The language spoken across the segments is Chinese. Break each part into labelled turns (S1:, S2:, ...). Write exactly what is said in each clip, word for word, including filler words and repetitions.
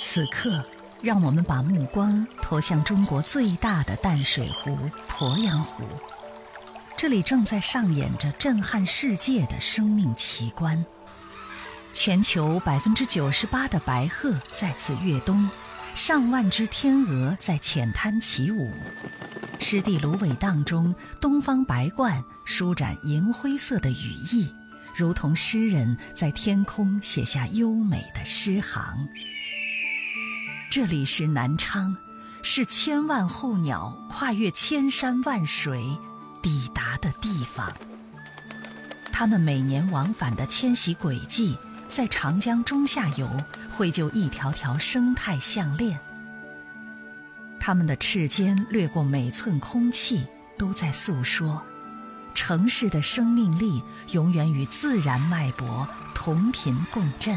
S1: 此刻，让我们把目光投向中国最大的淡水湖鄱阳湖。这里正在上演着震撼世界的生命奇观。全球百分之九十八的白鹤在此跃冬，上万只天鹅在浅滩起舞。湿地芦苇荡中，东方白鹳舒展银灰色的羽翼，如同诗人在天空写下优美的诗行。这里是南昌，是千万候鸟跨越千山万水抵达的地方。它们每年往返的迁徙轨迹，在长江中下游绘就一条条生态项链。它们的翅尖掠过每寸空气，都在诉说城市的生命力永远与自然脉搏同频共振。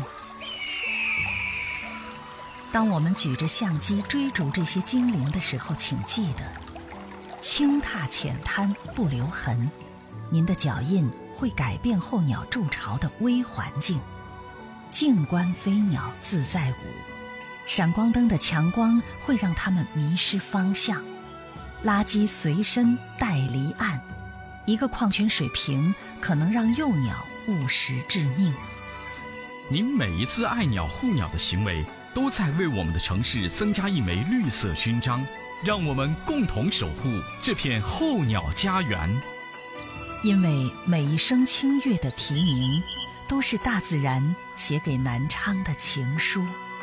S1: 当我们举着相机追逐这些精灵的时候，请记得轻踏浅滩不留痕，您的脚印会改变候鸟筑巢的微环境。静观飞鸟自在舞，闪光灯的强光会让它们迷失方向。垃圾随身带离岸，一个矿泉水瓶可能让幼鸟误食致命。
S2: 您每一次爱鸟护鸟的行为，都在为我们的城市增加一枚绿色勋章，让我们共同守护这片候鸟家园。
S1: 因为每一声清越的啼鸣，都是大自然写给南昌的情书。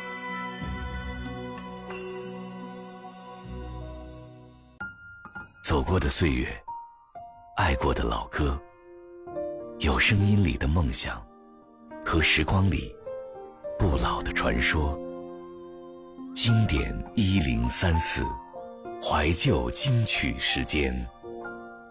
S3: 走过的岁月，爱过的老歌，有声音里的梦想，和时光里不老的传说。经典一零三四，怀旧金曲时间。